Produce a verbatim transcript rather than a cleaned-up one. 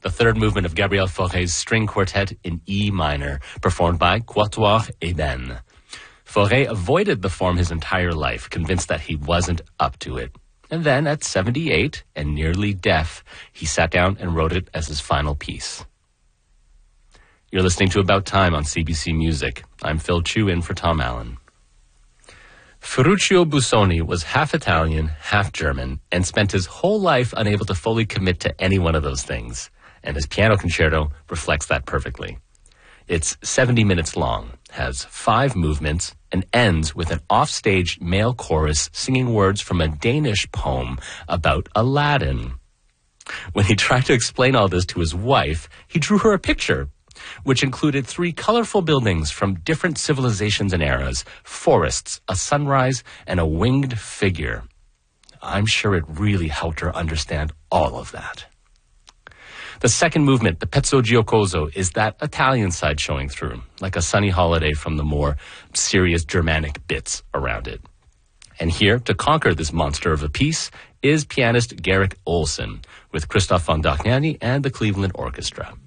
the third movement of Gabriel Fauré's string quartet in E minor, performed by Quatuor Ébène. Fauré avoided the form his entire life, convinced that he wasn't up to it. And then, at seventy-eight, and nearly deaf, he sat down and wrote it as his final piece. You're listening to About Time on C B C Music. I'm Phil Chu in for Tom Allen. Ferruccio Busoni was half Italian, half German, and spent his whole life unable to fully commit to any one of those things. And his piano concerto reflects that perfectly. It's seventy minutes long, has five movements, and ends with an offstage male chorus singing words from a Danish poem about Aladdin. When he tried to explain all this to his wife, he drew her a picture, which included three colorful buildings from different civilizations and eras, forests, a sunrise, and a winged figure. I'm sure it really helped her understand all of that. The second movement, the Pezzo Giocoso, is that Italian side showing through, like a sunny holiday from the more serious Germanic bits around it. And here, to conquer this monster of a piece, is pianist Garrick Olson, with Christoph von Dohnanyi and the Cleveland Orchestra.